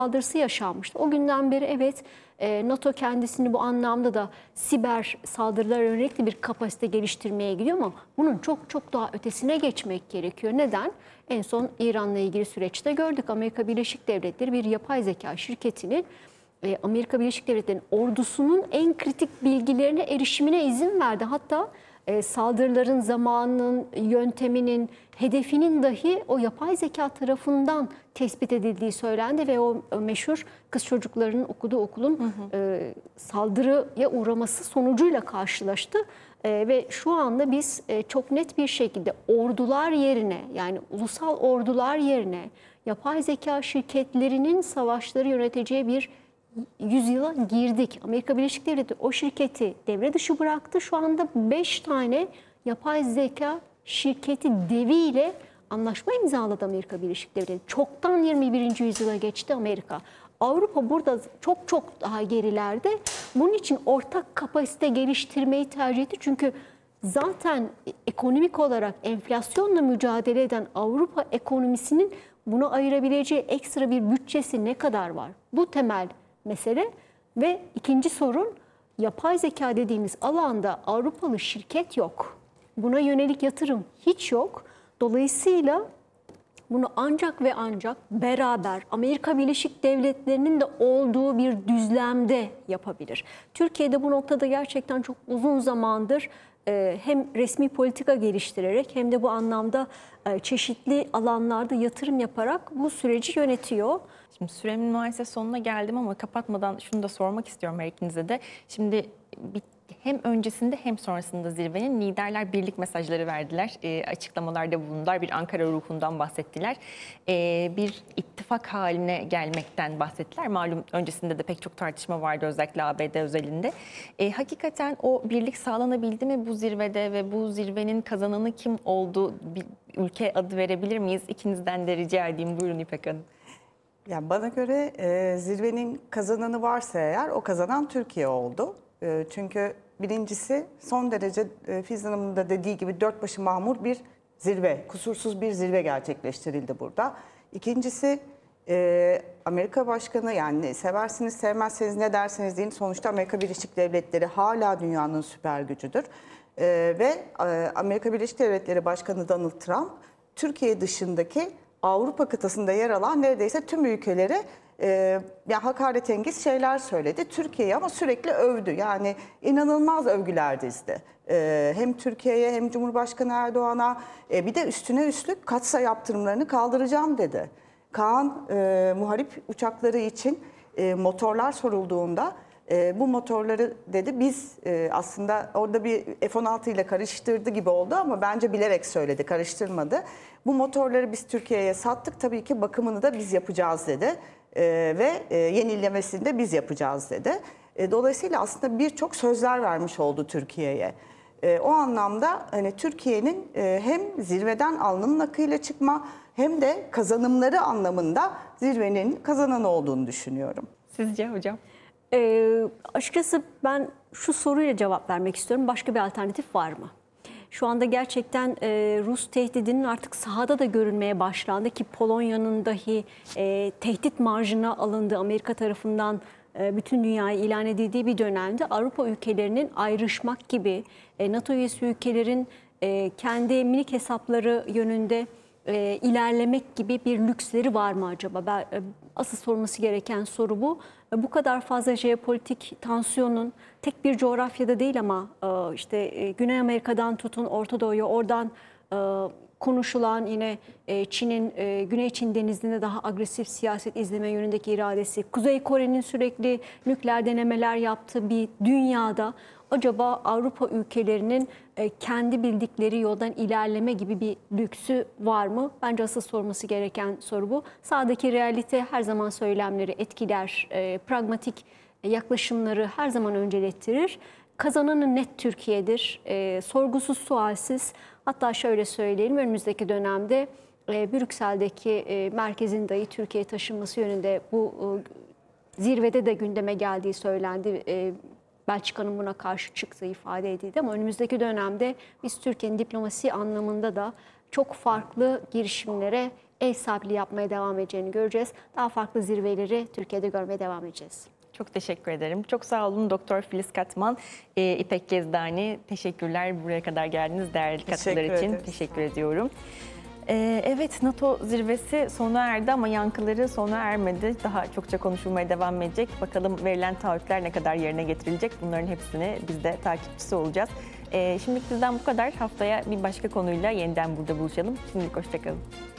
saldırısı yaşanmıştı. O günden beri evet, NATO kendisini bu anlamda da siber saldırılara yönelik bir kapasite geliştirmeye gidiyor ama bunun çok çok daha ötesine geçmek gerekiyor. Neden? En son İran'la ilgili süreçte gördük. Amerika Birleşik Devletleri bir yapay zeka şirketinin Amerika Birleşik Devletleri'nin ordusunun en kritik bilgilerine erişimine izin verdi. Hatta saldırıların zamanının, yönteminin, hedefinin dahi o yapay zeka tarafından tespit edildiği söylendi ve o meşhur kız çocuklarının okuduğu okulun saldırıya uğraması sonucuyla karşılaştı. Ve şu anda biz çok net bir şekilde ordular yerine, yani ulusal ordular yerine yapay zeka şirketlerinin savaşları yöneteceği bir yüzyıla girdik. Amerika Birleşik Devletleri o şirketi devre dışı bıraktı. Şu anda 5 tane yapay zeka şirketi deviyle anlaşma imzaladı Amerika Birleşik Devletleri. Çoktan 21. yüzyıla geçti Amerika. Avrupa burada çok çok daha gerilerde. Bunun için ortak kapasite geliştirmeyi tercih etti. Çünkü zaten ekonomik olarak enflasyonla mücadele eden Avrupa ekonomisinin buna ayırabileceği ekstra bir bütçesi ne kadar var? Bu temel mesele. Ve ikinci sorun, yapay zeka dediğimiz alanda Avrupalı şirket yok. Buna yönelik yatırım hiç yok. Dolayısıyla bunu ancak ve ancak beraber Amerika Birleşik Devletleri'nin de olduğu bir düzlemde yapabilir. Türkiye'de bu noktada gerçekten çok uzun zamandır hem resmi politika geliştirerek hem de bu anlamda çeşitli alanlarda yatırım yaparak bu süreci yönetiyor. Şimdi süremin maalesef sonuna geldim ama kapatmadan şunu da sormak istiyorum her ikinize de. Şimdi hem öncesinde hem sonrasında zirvenin liderler birlik mesajları verdiler. Açıklamalarda bulundular. Bir Ankara ruhundan bahsettiler. Bir ittifak haline gelmekten bahsettiler. Malum öncesinde de pek çok tartışma vardı, özellikle ABD özelinde. Hakikaten o birlik sağlanabildi mi bu zirvede ve bu zirvenin kazananı kim oldu? Bir ülke adı verebilir miyiz? İkinizden de rica edeyim. Buyurun İpek Hanım. Yani bana göre zirvenin kazananı varsa eğer o kazanan Türkiye oldu. Çünkü birincisi son derece Filiz Hanım'ın da dediği gibi dört başı mamur bir zirve, kusursuz bir zirve gerçekleştirildi burada. İkincisi Amerika Başkanı, yani seversiniz sevmezseniz ne derseniz deyin, sonuçta Amerika Birleşik Devletleri hala dünyanın süper gücüdür. Ve Amerika Birleşik Devletleri Başkanı Donald Trump Türkiye dışındaki Avrupa kıtasında yer alan neredeyse tüm ülkelere hakaretengiz şeyler söyledi. Türkiye'yi ama sürekli övdü. Yani inanılmaz övgüler dizdi. Hem Türkiye'ye hem Cumhurbaşkanı Erdoğan'a bir de üstüne üstlük katsa yaptırımlarını kaldıracağım dedi. Kaan muharip uçakları için motorlar sorulduğunda bu motorları dedi biz aslında orada bir F-16 ile karıştırdı gibi oldu ama bence bilerek söyledi, karıştırmadı. Bu motorları biz Türkiye'ye sattık, tabii ki bakımını da biz yapacağız dedi ve yenilemesini de biz yapacağız dedi. Dolayısıyla aslında birçok sözler vermiş oldu Türkiye'ye. O anlamda hani Türkiye'nin hem zirveden alnının akıyla çıkma hem de kazanımları anlamında zirvenin kazananı olduğunu düşünüyorum. Sizce hocam? Açıkçası ben şu soruyla cevap vermek istiyorum. Başka bir alternatif var mı? Şu anda gerçekten Rus tehdidinin artık sahada da görülmeye başlandı ki Polonya'nın dahi tehdit marjına alındığı Amerika tarafından bütün dünyaya ilan edildiği bir dönemde Avrupa ülkelerinin ayrışmak gibi, NATO üyesi ülkelerin kendi minik hesapları yönünde ilerlemek gibi bir lüksleri var mı acaba? Asıl sorulması gereken soru bu. Bu kadar fazla jeopolitik tansiyonun tek bir coğrafyada değil ama işte Güney Amerika'dan tutun Orta Doğu'ya, oradan konuşulan yine Çin'in Güney Çin Denizi'nde daha agresif siyaset izleme yönündeki iradesi, Kuzey Kore'nin sürekli nükleer denemeler yaptığı bir dünyada acaba Avrupa ülkelerinin kendi bildikleri yoldan ilerleme gibi bir lüksü var mı? Bence asıl sorması gereken soru bu. Sahadaki realite her zaman söylemleri etkiler, pragmatik yaklaşımları her zaman öncelettirir. Kazananı net Türkiye'dir, sorgusuz sualsiz. Hatta şöyle söyleyelim, önümüzdeki dönemde Brüksel'deki merkezin dahi Türkiye'ye taşınması yönünde bu zirvede de gündeme geldiği söylendi. Belçika'nın buna karşı çıktığı ifade edildi ama önümüzdeki dönemde biz Türkiye'nin diplomasi anlamında da çok farklı girişimlere ev sahipliği yapmaya devam edeceğini göreceğiz. Daha farklı zirveleri Türkiye'de görmeye devam edeceğiz. Çok teşekkür ederim. Çok sağ olun Doktor Filiz Katman, İpek Gezdani. Teşekkürler buraya kadar geldiniz değerli katkılar için. ederiz. Teşekkür ediyorum. Evet, NATO zirvesi sona erdi ama yankıları sona ermedi. Daha çokça konuşulmaya devam edecek. Bakalım verilen taahhütler ne kadar yerine getirilecek? Bunların hepsini biz de takipçisi olacağız. Şimdilik bizden bu kadar. Haftaya bir başka konuyla yeniden burada buluşalım. Şimdilik hoşça kalın.